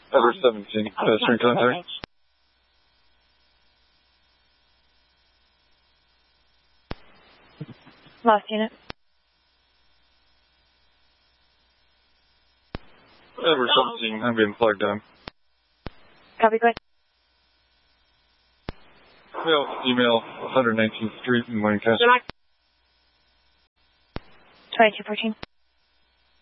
Ever 17, pedestrian contact. Lost unit. Ever 17, I'm being flagged down. Copy, quick. Email 119th Street in Lancaster. 2214.